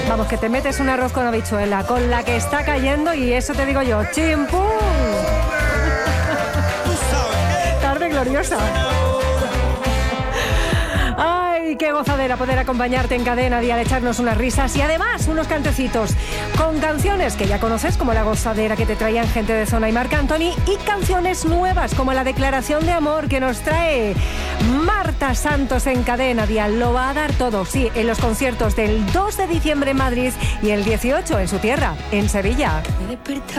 Vamos, que te metes un arroz con habichuela, con la que está cayendo y eso te digo yo, ¡chimpum! Tarde gloriosa. ¡Ay, qué gozadera poder acompañarte en Cadena Dial, echarnos unas risas y además unos cantecitos con canciones que ya conoces, como la gozadera que te traían Gente de Zona y Marc Anthony, y canciones nuevas como la declaración de amor que nos trae Marta Santos en Cadena Dial. Lo va a dar todo, sí, en los conciertos del 2 de diciembre en Madrid y el 18 en su tierra, en Sevilla.